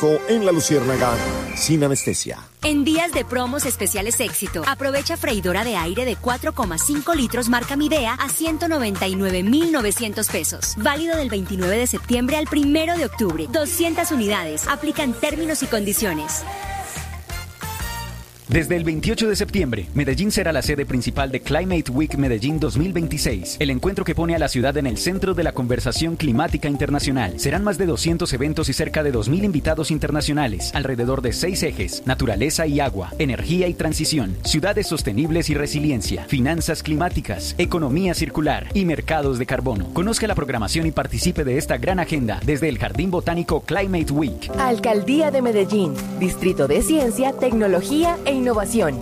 botánico en La Luciérnaga, sin anestesia. En días de promos especiales Éxito, aprovecha freidora de aire de 4,5 litros marca Midea a 199,900 pesos. Válido del 29 de septiembre al 1 de octubre. 200 unidades. Aplican términos y condiciones. Desde el 28 de septiembre, Medellín será la sede principal de Climate Week Medellín 2026, el encuentro que pone a la ciudad en el centro de la conversación climática internacional. Serán más de 200 eventos y cerca de 2.000 invitados internacionales, alrededor de 6 ejes: naturaleza y agua, energía y transición, ciudades sostenibles y resiliencia, finanzas climáticas, economía circular y mercados de carbono. Conozca la programación y participe de esta gran agenda desde el Jardín Botánico Climate Week. Alcaldía de Medellín, Distrito de Ciencia, Tecnología e Innovación.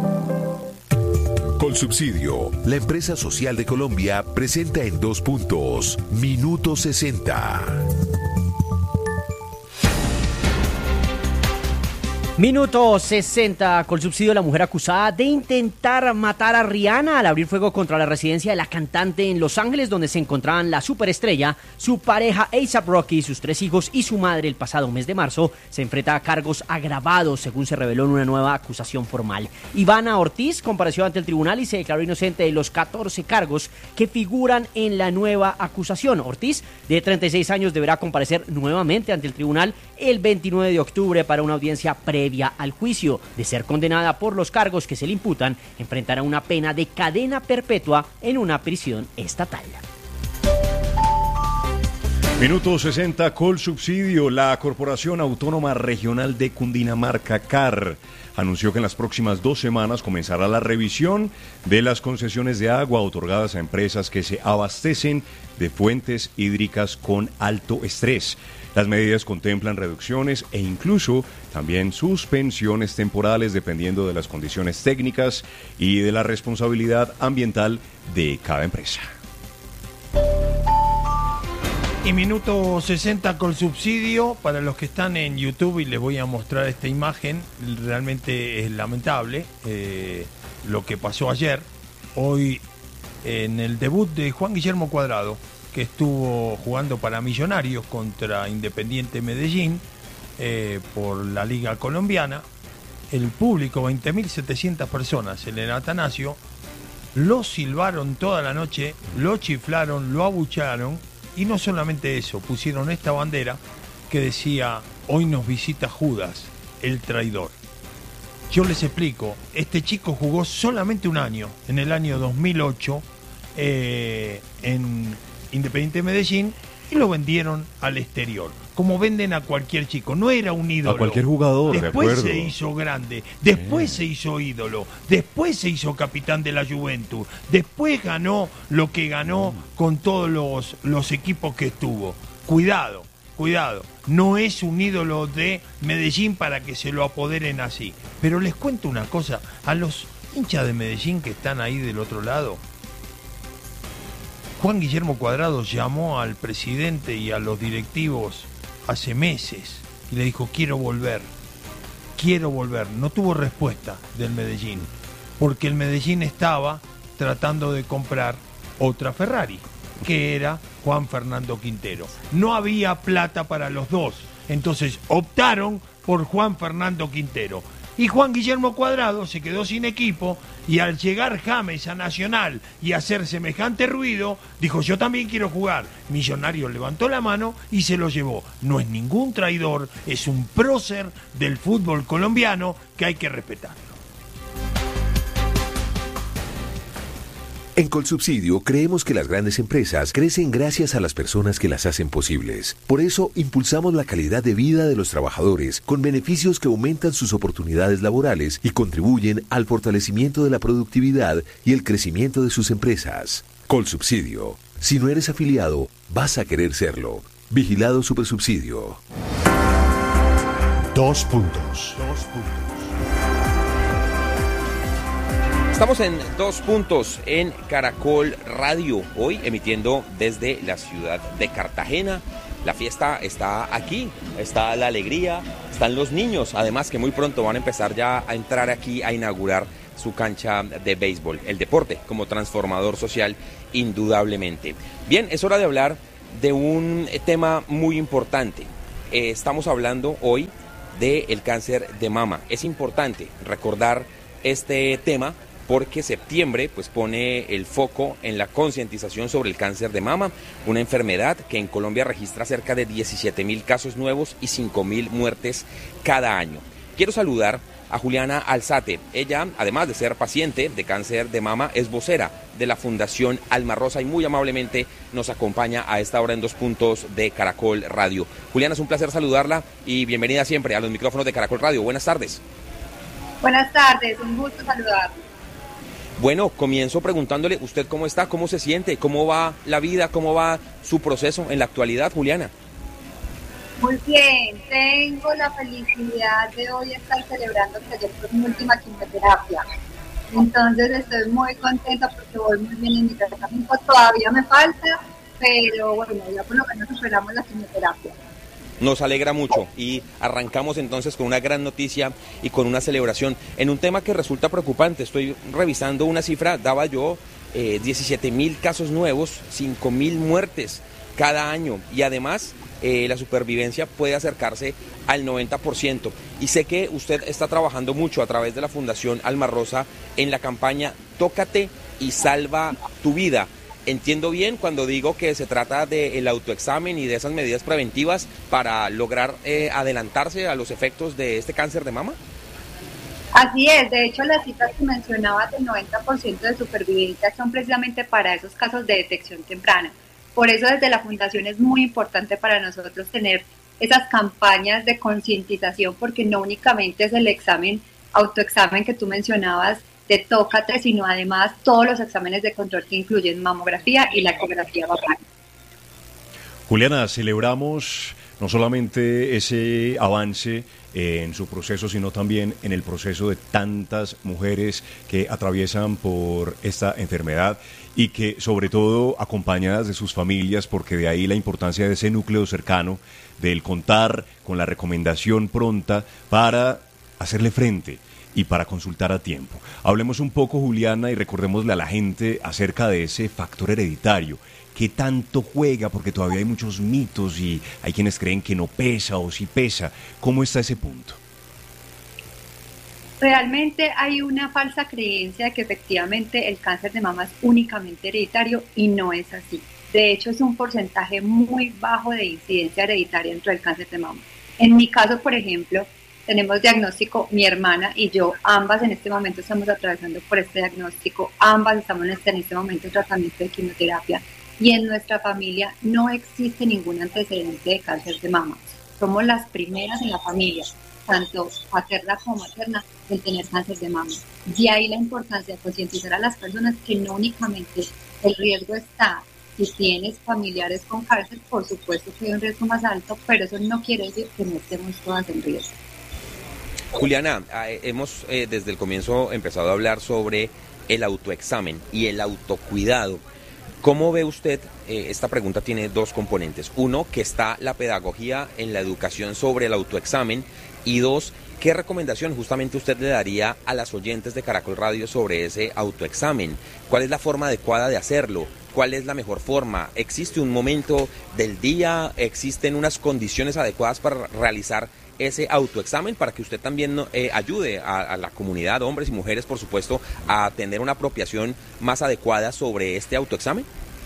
Colsubsidio, la empresa social de Colombia, presenta en 2 puntos, Minuto 60. Minuto 60, Colsubsidio, la mujer acusada de intentar matar a Rihanna al abrir fuego contra la residencia de la cantante en Los Ángeles, donde se encontraban la superestrella, su pareja A$AP Rocky, sus 3 hijos y su madre. El pasado mes de marzo se enfrenta a cargos agravados, según se reveló en una nueva acusación formal. Ivana Ortiz compareció ante el tribunal y se declaró inocente de los 14 cargos que figuran en la nueva acusación. Ortiz, de 36 años, deberá comparecer nuevamente ante el tribunal el 29 de octubre para una audiencia previa al juicio. De ser condenada por los cargos que se le imputan, enfrentará una pena de cadena perpetua en una prisión estatal. Minuto 60, Colsubsidio. La Corporación Autónoma Regional de Cundinamarca, CAR, anunció que en las próximas 2 semanas comenzará la revisión de las concesiones de agua otorgadas a empresas que se abastecen de fuentes hídricas con alto estrés. Las medidas contemplan reducciones e incluso también suspensiones temporales dependiendo de las condiciones técnicas y de la responsabilidad ambiental de cada empresa. Y minuto 60 Colsubsidio, para los que están en YouTube, y les voy a mostrar esta imagen. Realmente es lamentable lo que pasó ayer. Hoy, en el debut de Juan Guillermo Cuadrado, que estuvo jugando para Millonarios contra Independiente Medellín por la Liga Colombiana, el público, 20.700 personas en el Atanasio, lo silbaron toda la noche, lo chiflaron, lo abucharon, y no solamente eso, pusieron esta bandera que decía: hoy nos visita Judas, el traidor. Yo les explico, este chico jugó solamente un año, en el año 2008, en Independiente Medellín, y lo vendieron al exterior, como venden a cualquier chico. No era un ídolo. A cualquier jugador, después se hizo grande, después se hizo ídolo, después se hizo capitán de la Juventus, después ganó lo que ganó con todos los equipos que estuvo. Cuidado, no es un ídolo de Medellín para que se lo apoderen así. Pero les cuento una cosa, a los hinchas de Medellín que están ahí del otro lado, Juan Guillermo Cuadrado llamó al presidente y a los directivos hace meses y le dijo: quiero volver. No tuvo respuesta del Medellín, porque el Medellín estaba tratando de comprar otra Ferrari, que era Juan Fernando Quintero. No había plata para los dos, entonces optaron por Juan Fernando Quintero. Y Juan Guillermo Cuadrado se quedó sin equipo, y al llegar James a Nacional y hacer semejante ruido, dijo: yo también quiero jugar. Millonarios levantó la mano y se lo llevó. No es ningún traidor, es un prócer del fútbol colombiano que hay que respetar. En Colsubsidio creemos que las grandes empresas crecen gracias a las personas que las hacen posibles. Por eso impulsamos la calidad de vida de los trabajadores con beneficios que aumentan sus oportunidades laborales y contribuyen al fortalecimiento de la productividad y el crecimiento de sus empresas. Colsubsidio. Si no eres afiliado, vas a querer serlo. Vigilado Supersubsidio. 2 puntos. Estamos en 2 puntos en Caracol Radio, hoy emitiendo desde la ciudad de Cartagena. La fiesta está aquí, está la alegría, están los niños, además que muy pronto van a empezar ya a entrar aquí a inaugurar su cancha de béisbol. El deporte como transformador social, indudablemente. Bien, es hora de hablar de un tema muy importante. estamos hablando hoy del cáncer de mama. Es importante recordar este tema porque septiembre pues pone el foco en la concientización sobre el cáncer de mama, una enfermedad que en Colombia registra cerca de 17.000 casos nuevos y 5.000 muertes cada año. Quiero saludar a Juliana Alzate. Ella, además de ser paciente de cáncer de mama, es vocera de la Fundación Alma Rosa y muy amablemente nos acompaña a esta hora en 2 Puntos de Caracol Radio. Juliana, es un placer saludarla y bienvenida siempre a los micrófonos de Caracol Radio. Buenas tardes. Buenas tardes, un gusto saludarla. Bueno, comienzo preguntándole, ¿usted cómo está? ¿Cómo se siente? ¿Cómo va la vida? ¿Cómo va su proceso en la actualidad, Juliana? Muy bien, tengo la felicidad de hoy estar celebrando que ayer fue mi última quimioterapia. Entonces estoy muy contenta porque voy muy bien en mi tratamiento. Todavía me falta, pero bueno, ya por lo menos superamos la quimioterapia. Nos alegra mucho y arrancamos entonces con una gran noticia y con una celebración en un tema que resulta preocupante. Estoy revisando una cifra, daba yo 17.000 casos nuevos, 5.000 muertes cada año y además la supervivencia puede acercarse al 90%. Y sé que usted está trabajando mucho a través de la Fundación Alma Rosa en la campaña Tócate y Salva tu Vida. ¿Entiendo bien cuando digo que se trata del autoexamen y de esas medidas preventivas para lograr adelantarse a los efectos de este cáncer de mama? Así es, de hecho las cifras que mencionabas del 90% de supervivencia son precisamente para esos casos de detección temprana. Por eso desde la Fundación es muy importante para nosotros tener esas campañas de concientización, porque no únicamente es el autoexamen que tú mencionabas de Tócate, sino además todos los exámenes de control que incluyen mamografía y la ecografía vaginal. Juliana, celebramos no solamente ese avance en su proceso, sino también en el proceso de tantas mujeres que atraviesan por esta enfermedad y que sobre todo acompañadas de sus familias, porque de ahí la importancia de ese núcleo cercano, del contar con la recomendación pronta para hacerle frente y para consultar a tiempo. Hablemos un poco, Juliana, y recordémosle a la gente acerca de ese factor hereditario. ¿Qué tanto juega? Porque todavía hay muchos mitos y hay quienes creen que no pesa o sí pesa. ¿Cómo está ese punto? Realmente hay una falsa creencia de que efectivamente el cáncer de mama es únicamente hereditario y no es así. De hecho, es un porcentaje muy bajo de incidencia hereditaria dentro del cáncer de mama. En mi caso, por ejemplo, tenemos diagnóstico, mi hermana y yo, ambas en este momento estamos atravesando por este diagnóstico, ambas estamos en este momento en tratamiento de quimioterapia y en nuestra familia no existe ningún antecedente de cáncer de mama. Somos las primeras en la familia, tanto paterna como materna, en tener cáncer de mama. De ahí la importancia de concientizar a las personas que no únicamente el riesgo está, si tienes familiares con cáncer, por supuesto que hay un riesgo más alto, pero eso no quiere decir que no estemos todas en riesgo. Juliana, hemos desde el comienzo empezado a hablar sobre el autoexamen y el autocuidado. ¿Cómo ve usted? Esta pregunta tiene 2 componentes. 1, que está la pedagogía en la educación sobre el autoexamen. Y 2, ¿qué recomendación justamente usted le daría a las oyentes de Caracol Radio sobre ese autoexamen? ¿Cuál es la forma adecuada de hacerlo? ¿Cuál es la mejor forma? ¿Existe un momento del día? ¿Existen unas condiciones adecuadas para realizar ese autoexamen para que usted también ayude a la comunidad, hombres y mujeres, por supuesto, a tener una apropiación más adecuada sobre este autoexamen?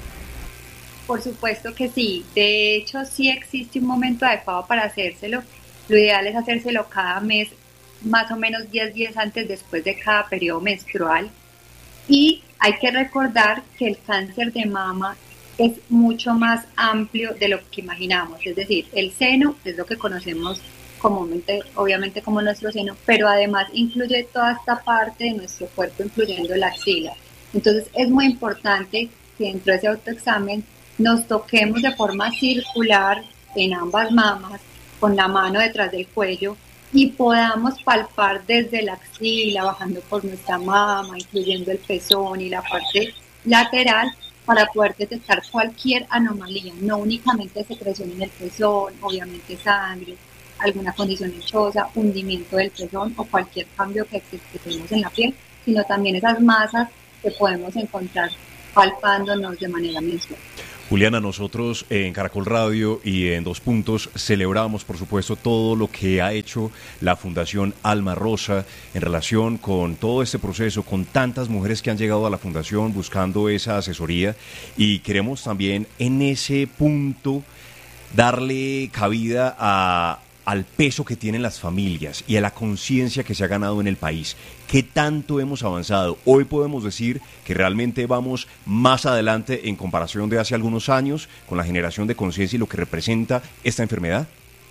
Por supuesto que sí. De hecho, sí existe un momento adecuado para hacérselo. Lo ideal es hacérselo cada mes, más o menos 10 días antes después de cada periodo menstrual. Y hay que recordar que el cáncer de mama es mucho más amplio de lo que imaginamos. Es decir, el seno es lo que conocemos comúnmente, obviamente, como nuestro seno, pero además incluye toda esta parte de nuestro cuerpo, incluyendo la axila. Entonces es muy importante que dentro de ese autoexamen nos toquemos de forma circular en ambas mamas, con la mano detrás del cuello, y podamos palpar desde la axila, bajando por nuestra mama, incluyendo el pezón y la parte lateral, para poder detectar cualquier anomalía, no únicamente secreción en el pezón, obviamente sangre, alguna condición lechosa, hundimiento del pezón o cualquier cambio que tenemos en la piel, sino también esas masas que podemos encontrar palpándonos de manera mensual. Juliana, nosotros en Caracol Radio y en Dos Puntos celebramos, por supuesto, todo lo que ha hecho la Fundación Alma Rosa en relación con todo este proceso, con tantas mujeres que han llegado a la Fundación buscando esa asesoría, y queremos también en ese punto darle cabida al peso que tienen las familias y a la conciencia que se ha ganado en el país. ¿Qué tanto hemos avanzado? Hoy podemos decir que realmente vamos más adelante en comparación de hace algunos años con la generación de conciencia y lo que representa esta enfermedad.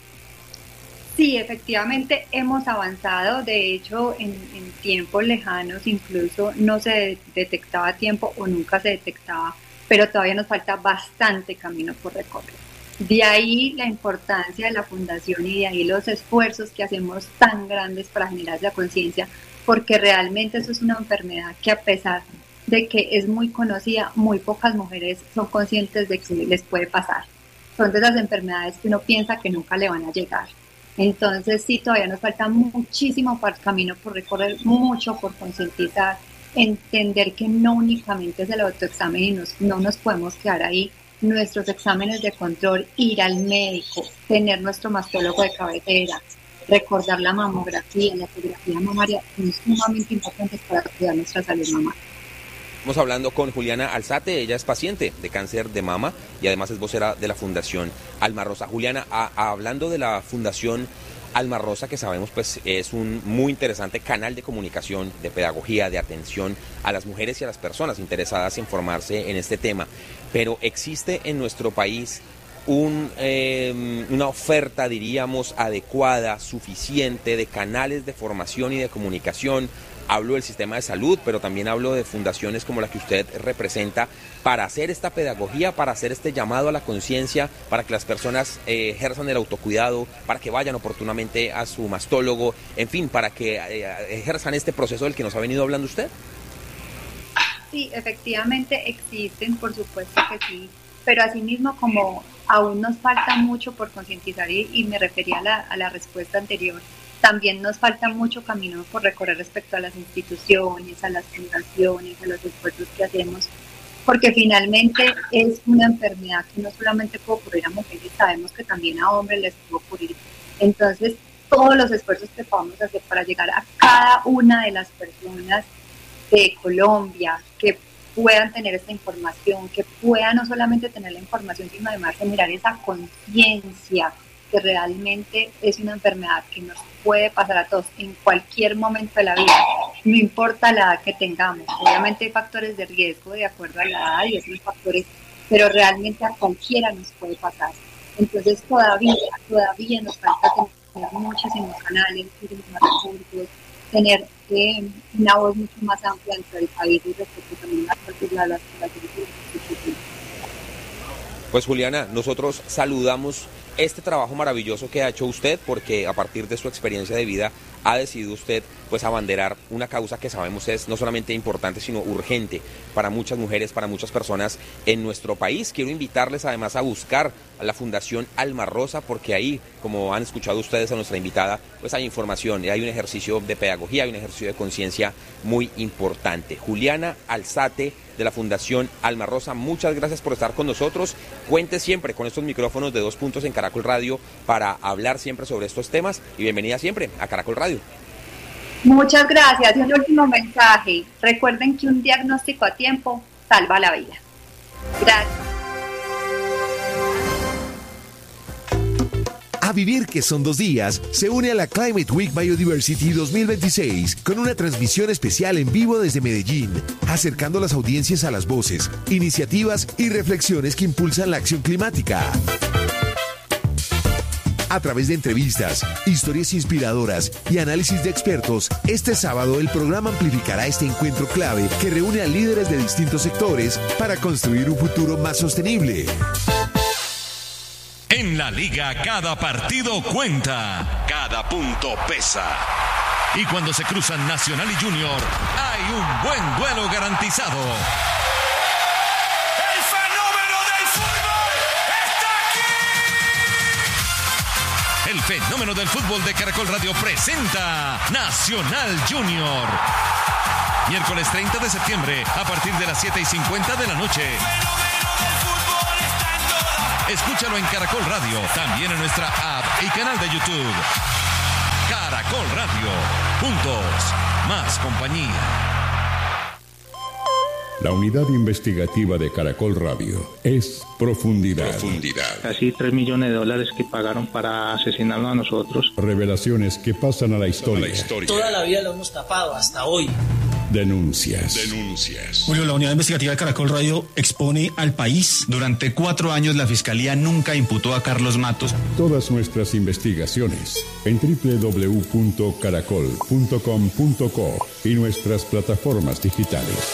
Sí, efectivamente hemos avanzado. De hecho, en tiempos lejanos incluso no se detectaba a tiempo o nunca se detectaba, pero todavía nos falta bastante camino por recorrer. De ahí la importancia de la fundación y de ahí los esfuerzos que hacemos tan grandes para generar la conciencia, porque realmente eso es una enfermedad que, a pesar de que es muy conocida, muy pocas mujeres son conscientes de que les puede pasar. Son de esas enfermedades que uno piensa que nunca le van a llegar. Entonces sí, todavía nos falta muchísimo camino por recorrer, mucho por concientizar, entender que no únicamente es el autoexamen y no nos podemos quedar ahí. Nuestros exámenes de control, ir al médico, tener nuestro mastólogo de cabecera, recordar la mamografía, la ecografía mamaria, son sumamente importantes para cuidar nuestra salud mamá. Estamos hablando con Juliana Alzate, ella es paciente de cáncer de mama y además es vocera de la Fundación Alma Rosa. Juliana, hablando de la Fundación Alma Rosa, que sabemos pues es un muy interesante canal de comunicación, de pedagogía, de atención a las mujeres y a las personas interesadas en formarse en este tema, pero existe en nuestro país una oferta, diríamos, adecuada, suficiente de canales de formación y de comunicación. Hablo del sistema de salud, pero también hablo de fundaciones como la que usted representa, para hacer esta pedagogía, para hacer este llamado a la conciencia, para que las personas ejerzan el autocuidado, para que vayan oportunamente a su mastólogo, en fin, para que ejerzan este proceso del que nos ha venido hablando usted. Sí, efectivamente existen, por supuesto que sí, pero asimismo, como aún nos falta mucho por concientizar, y me refería a la respuesta anterior, también nos falta mucho camino por recorrer respecto a las instituciones, a las fundaciones, a los esfuerzos que hacemos, porque finalmente es una enfermedad que no solamente puede ocurrir a mujeres, sabemos que también a hombres les puede ocurrir. Entonces, todos los esfuerzos que podamos hacer para llegar a cada una de las personas de Colombia que puedan tener esta información, que puedan no solamente tener la información, sino además generar esa conciencia que realmente es una enfermedad que nos puede pasar a todos en cualquier momento de la vida, no importa la edad que tengamos. Obviamente hay factores de riesgo de acuerdo a la edad y esos factores, pero realmente a cualquiera nos puede pasar. Entonces todavía nos falta tener muchísimos canales, muchísimos más recursos, tener una voz mucho más amplia dentro del país y respecto también a las poblaciones. Pues Juliana, nosotros saludamos este trabajo maravilloso que ha hecho usted, porque a partir de su experiencia de vida ha decidido usted pues abanderar una causa que sabemos es no solamente importante sino urgente para muchas mujeres, para muchas personas en nuestro país. Quiero invitarles además a buscar a la Fundación Alma Rosa, porque ahí, como han escuchado ustedes a nuestra invitada, pues hay información, hay un ejercicio de pedagogía, hay un ejercicio de conciencia muy importante. Juliana Alzate, de la Fundación Alma Rosa, muchas gracias por estar con nosotros. Cuente siempre con estos micrófonos de Dos Puntos en Caracol Radio para hablar siempre sobre estos temas, y bienvenida siempre a Caracol Radio. Muchas gracias. Y un último mensaje: recuerden que un diagnóstico a tiempo salva la vida. Gracias. A vivir que son 2 días, se une a la Climate Week Biodiversity 2026 con una transmisión especial en vivo desde Medellín, acercando las audiencias a las voces, iniciativas y reflexiones que impulsan la acción climática. A través de entrevistas, historias inspiradoras y análisis de expertos, este sábado el programa amplificará este encuentro clave que reúne a líderes de distintos sectores para construir un futuro más sostenible. En la liga cada partido cuenta, cada punto pesa. Y cuando se cruzan Nacional y Junior, hay un buen duelo garantizado. ¡El fenómeno del fútbol está aquí! El fenómeno del fútbol de Caracol Radio presenta Nacional Junior. Miércoles 30 de septiembre, a partir de las 7:50 de la noche. ¡El fenómeno del fútbol está aquí! Escúchalo en Caracol Radio, también en nuestra app y canal de YouTube. Caracol Radio, juntos, más compañía. La unidad investigativa de Caracol Radio es Profundidad. Casi $3 millones que pagaron para asesinarnos a nosotros. Revelaciones que pasan a la historia. Toda la vida lo hemos tapado, hasta hoy. Denuncias. Julio, la unidad investigativa de Caracol Radio expone al país. Durante 4 años la Fiscalía nunca imputó a Carlos Matos. Todas nuestras investigaciones en www.caracol.com.co y nuestras plataformas digitales.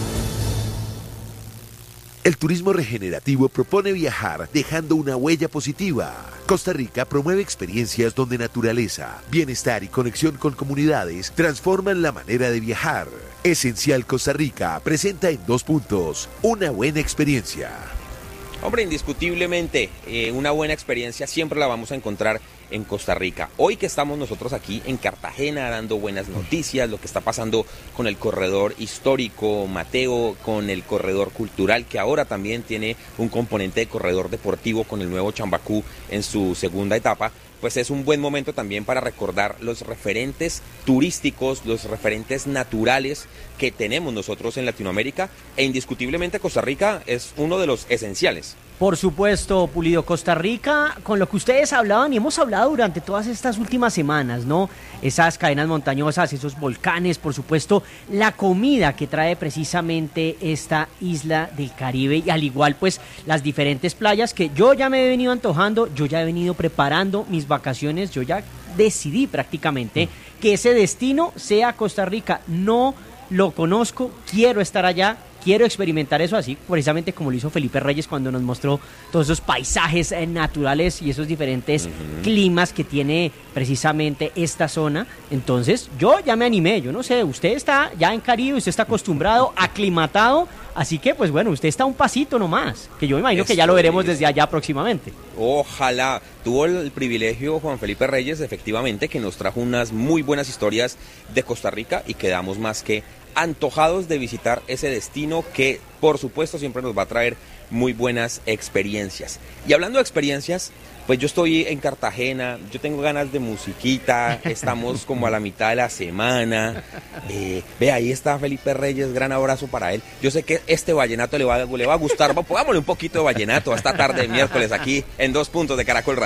El turismo regenerativo propone viajar dejando una huella positiva. Costa Rica promueve experiencias donde naturaleza, bienestar y conexión con comunidades transforman la manera de viajar. Esencial Costa Rica presenta en 2 puntos una buena experiencia. Hombre, indiscutiblemente, una buena experiencia siempre la vamos a encontrar en Costa Rica. Hoy que estamos nosotros aquí en Cartagena dando buenas noticias, lo que está pasando con el corredor histórico, Mateo, con el corredor cultural, que ahora también tiene un componente de corredor deportivo con el nuevo Chambacú en su segunda etapa, pues es un buen momento también para recordar los referentes turísticos, los referentes naturales que tenemos nosotros en Latinoamérica, e indiscutiblemente Costa Rica es uno de los esenciales. Por supuesto, Pulido, Costa Rica, con lo que ustedes hablaban y hemos hablado durante todas estas últimas semanas, ¿no? Esas cadenas montañosas, esos volcanes, por supuesto, la comida que trae precisamente esta isla del Caribe y al igual pues las diferentes playas que yo ya me he venido antojando, yo ya he venido preparando mis vacaciones, yo ya decidí prácticamente que ese destino sea Costa Rica. No lo conozco, quiero estar allá. Quiero experimentar eso así, precisamente como lo hizo Felipe Reyes cuando nos mostró todos esos paisajes naturales y esos diferentes climas que tiene precisamente esta zona. Entonces, yo ya me animé, yo no sé, usted está ya en Caribe, usted está acostumbrado, aclimatado, así que pues bueno, usted está un pasito nomás, que yo me imagino que ya lo veremos desde allá próximamente. Ojalá. Tuvo el privilegio Juan Felipe Reyes, efectivamente, que nos trajo unas muy buenas historias de Costa Rica y quedamos más que antojados de visitar ese destino que, por supuesto, siempre nos va a traer muy buenas experiencias. Y hablando de experiencias, pues yo estoy en Cartagena, yo tengo ganas de musiquita, estamos como a la mitad de la semana. Ve, ahí está Felipe Reyes, gran abrazo para él. Yo sé que este vallenato le va a gustar, pongámosle un poquito de vallenato esta tarde de miércoles aquí en 2 puntos de Caracol Radio.